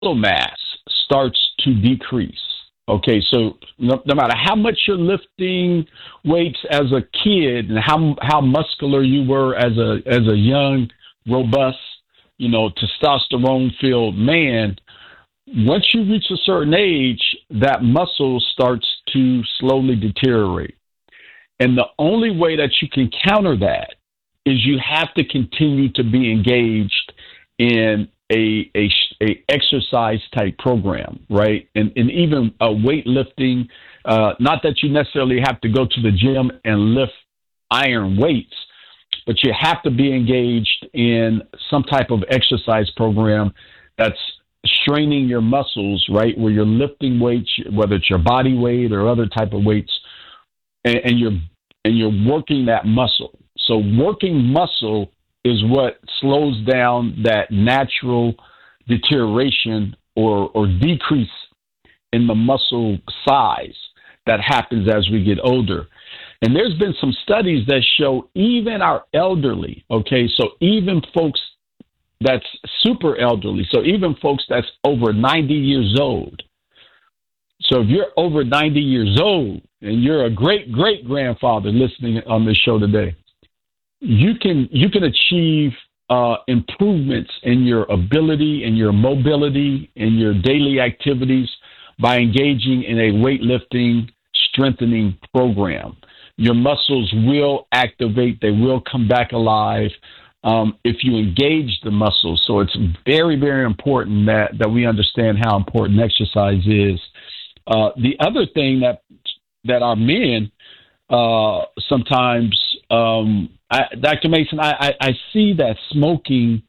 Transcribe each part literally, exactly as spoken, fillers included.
mass starts to decrease. Okay, so no, no matter how much you're lifting weights as a kid and how how muscular you were as a as a young, robust, you know, testosterone-filled man, once you reach a certain age, that muscle starts to slowly deteriorate. And the only way that you can counter that is you have to continue to be engaged in a a, a exercise type program, right? And and even uh, weightlifting. Uh, not that you necessarily have to go to the gym and lift iron weights, but you have to be engaged in some type of exercise program that's straining your muscles, right? Where you're lifting weights, whether it's your body weight or other type of weights, and, and you're and you're working that muscle. So working muscle is what slows down that natural deterioration or, or decrease in the muscle size that happens as we get older. And there's been some studies that show even our elderly, okay, so even folks that's super elderly, so even folks that's over ninety years old. So if you're over ninety years old and you're a great great grandfather listening on this show today, you can you can achieve uh, improvements in your ability and your mobility and your daily activities by engaging in a weightlifting strengthening program. Your muscles will activate; they will come back alive um, if you engage the muscles. So it's very very important that that we understand how important exercise is. Uh, the other thing that that our men uh, sometimes, um, I, Doctor Mason, I, I, I see that smoking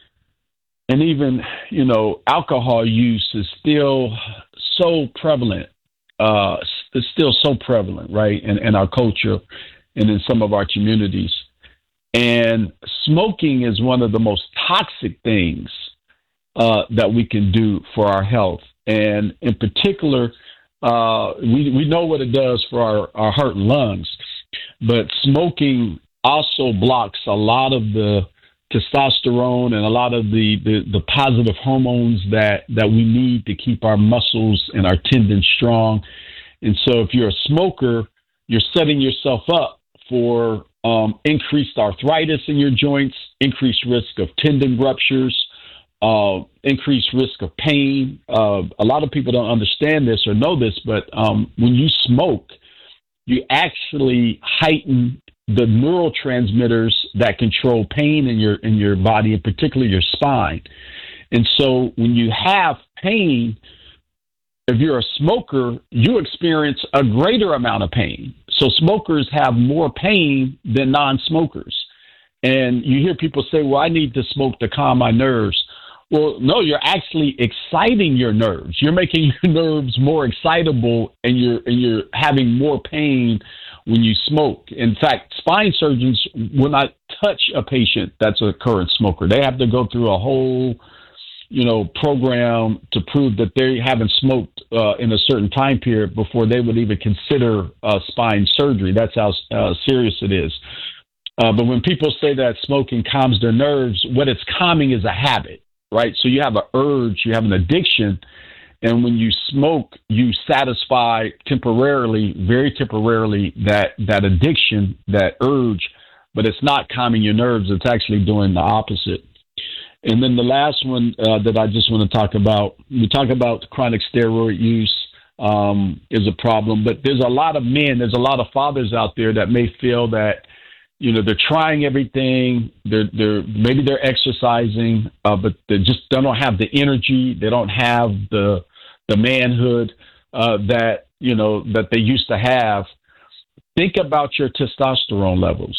and even, you know, alcohol use is still so prevalent. Uh, it's still so prevalent, right, in, in our culture and in some of our communities. And smoking is one of the most toxic things uh, that we can do for our health. And in particular, uh, we, we know what it does for our, our heart and lungs, but smoking also blocks a lot of the testosterone and a lot of the, the, the positive hormones that, that we need to keep our muscles and our tendons strong. And so if you're a smoker, you're setting yourself up for um, increased arthritis in your joints, increased risk of tendon ruptures, Uh, increased risk of pain. Uh, a lot of people don't understand this or know this, but um, when you smoke, you actually heighten the neurotransmitters that control pain in your in your body, and particularly your spine. And so when you have pain, if you're a smoker, you experience a greater amount of pain. So smokers have more pain than non-smokers. And you hear people say, well, I need to smoke to calm my nerves. Well, no, you're actually exciting your nerves. You're making your nerves more excitable, and you're and you're having more pain when you smoke. In fact, spine surgeons will not touch a patient that's a current smoker. They have to go through a whole, you know, program to prove that they haven't smoked uh, in a certain time period before they would even consider uh, spine surgery. That's how uh, serious it is. Uh, but when people say that smoking calms their nerves, what it's calming is a habit. Right. So you have an urge, you have an addiction. And when you smoke, you satisfy temporarily, very temporarily, that, that addiction, that urge, but it's not calming your nerves. It's actually doing the opposite. And then the last one uh, that I just want to talk about, we talk about chronic steroid use um, is a problem, but there's a lot of men, there's a lot of fathers out there that may feel that, you know, they're trying everything. They're, they're maybe they're exercising, uh, but they just they don't have the energy. They don't have the the manhood uh, that you know that they used to have. Think about your testosterone levels,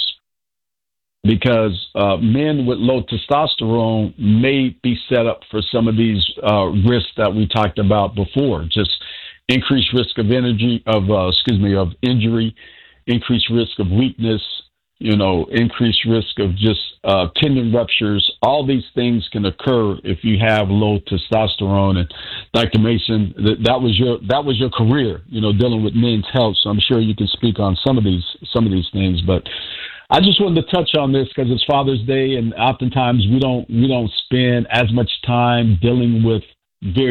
because uh, men with low testosterone may be set up for some of these uh, risks that we talked about before. Just increased risk of energy of uh, excuse me of injury, increased risk of weakness. You know, increased risk of just uh, tendon ruptures. All these things can occur if you have low testosterone. And Doctor Mason, that, that was your that was your career, you know, dealing with men's health. So I'm sure you can speak on some of these some of these things. But I just wanted to touch on this because it's Father's Day, and oftentimes we don't we don't spend as much time dealing with very